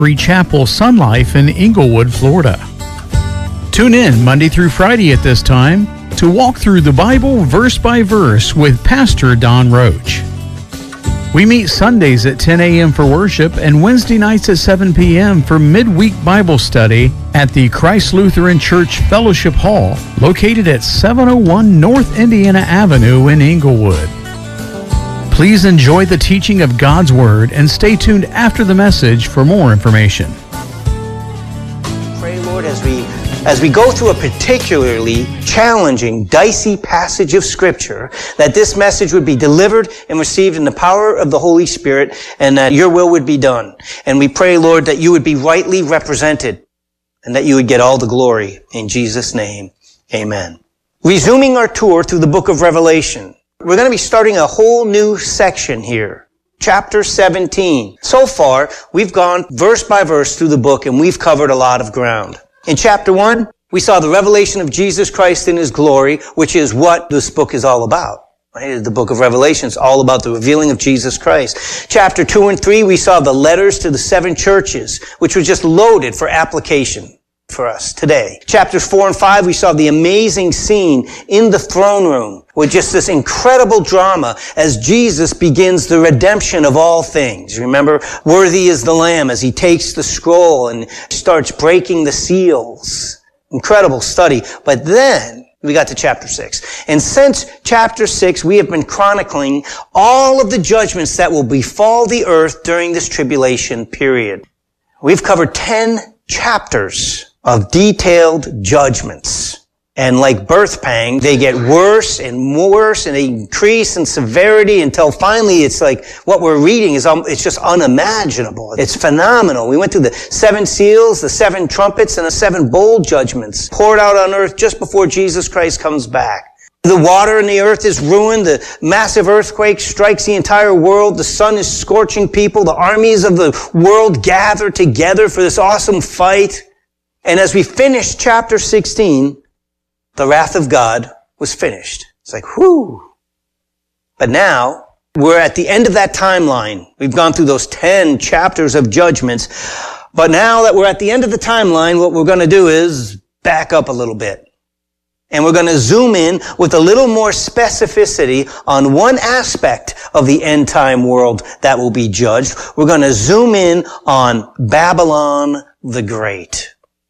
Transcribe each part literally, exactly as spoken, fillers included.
Free Chapel Sun Life in Inglewood, Florida. Tune in Monday through Friday at this time to walk through the Bible verse by verse with Pastor Don Roach. We meet Sundays at ten a.m. for worship and Wednesday nights at seven p.m. for midweek Bible study at the Christ Lutheran Church Fellowship Hall, located at seven oh one North Indiana Avenue in Inglewood. Please enjoy the teaching of God's Word and stay tuned after the message for more information. Pray, Lord, as we As we go through a particularly challenging, dicey passage of Scripture, that this message would be delivered and received in the power of the Holy Spirit, and that your will would be done. And we pray, Lord, that you would be rightly represented, and that you would get all the glory. In Jesus' name, amen. Resuming our tour through the book of Revelation, we're going to be starting a whole new section here. Chapter seventeen. So far, we've gone verse by verse through the book, and we've covered a lot of ground. In chapter one, we saw the revelation of Jesus Christ in His glory, which is what this book is all about. Right? The book of Revelation is all about the revealing of Jesus Christ. Chapter two and three, we saw the letters to the seven churches, which were just loaded for application for us today. Chapters four and five, we saw the amazing scene in the throne room with just this incredible drama as Jesus begins the redemption of all things. Remember, worthy is the Lamb as He takes the scroll and starts breaking the seals. Incredible study. But then we got to chapter six. And since chapter six, we have been chronicling all of the judgments that will befall the earth during this tribulation period. We've covered ten chapters of detailed judgments. And like birth pang, they get worse and worse, and they increase in severity until finally it's like what we're reading is um, it's just unimaginable. It's phenomenal. We went through the seven seals, the seven trumpets, and the seven bowl judgments poured out on earth just before Jesus Christ comes back. The water in the earth is ruined. The massive earthquake strikes the entire world. The sun is scorching people. The armies of the world gather together for this awesome fight. And as we finished chapter sixteen, the wrath of God was finished. It's like, whew. But now, we're at the end of that timeline. We've gone through those ten chapters of judgments. But now that we're at the end of the timeline, what we're going to do is back up a little bit. And we're going to zoom in with a little more specificity on one aspect of the end time world that will be judged. We're going to zoom in on Babylon the Great.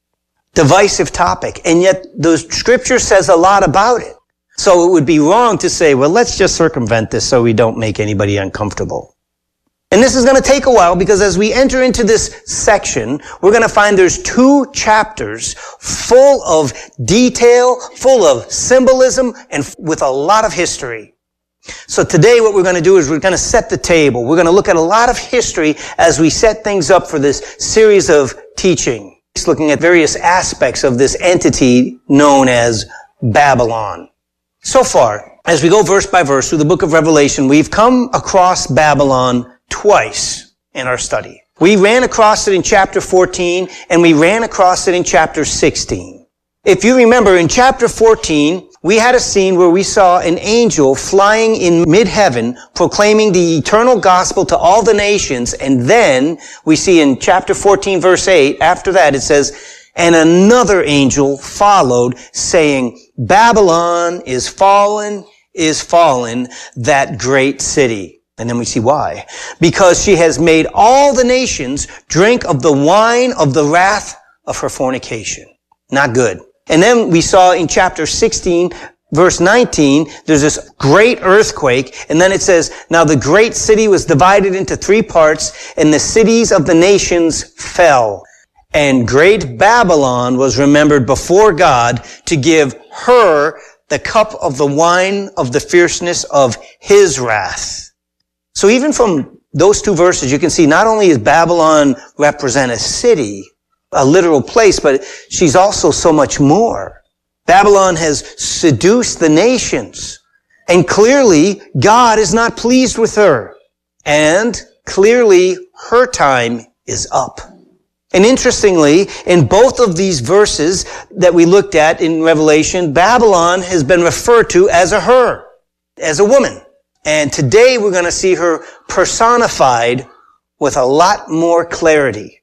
Divisive topic, and yet the scripture says a lot about it. So it would be wrong to say, well, let's just circumvent this so we don't make anybody uncomfortable. And this is going to take a while because as we enter into this section, we're going to find there's two chapters full of detail, full of symbolism, and with a lot of history. So today what we're going to do is we're going to set the table. We're going to look at a lot of history as we set things up for this series of teaching. He's looking at various aspects of this entity known as Babylon. So far, as we go verse by verse through the book of Revelation, we've come across Babylon twice in our study. We ran across it in chapter fourteen, and we ran across it in chapter sixteen. If you remember, in chapter fourteen, we had a scene where we saw an angel flying in mid-heaven, proclaiming the eternal gospel to all the nations. And then we see in chapter fourteen, verse eight, after that it says, and another angel followed, saying, Babylon is fallen, is fallen, that great city. And then we see why. Because she has made all the nations drink of the wine of the wrath of her fornication. Not good. And then we saw in chapter sixteen, verse nineteen, there's this great earthquake. And then it says, now the great city was divided into three parts, and the cities of the nations fell. And great Babylon was remembered before God to give her the cup of the wine of the fierceness of His wrath. So even from those two verses, you can see not only does Babylon represent a city, a literal place, but she's also so much more. Babylon has seduced the nations, and clearly God is not pleased with her, and clearly her time is up. And interestingly, in both of these verses that we looked at in Revelation, Babylon has been referred to as a her, as a woman. And today we're going to see her personified with a lot more clarity.